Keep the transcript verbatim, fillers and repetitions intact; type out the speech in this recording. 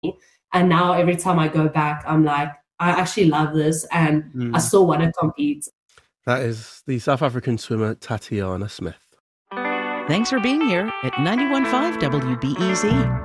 And now every time I go back, I'm like, I actually love this and mm. I still want to compete. That is the South African swimmer Tatiana Smith. Thanks for being here at ninety-one point five W B E Z.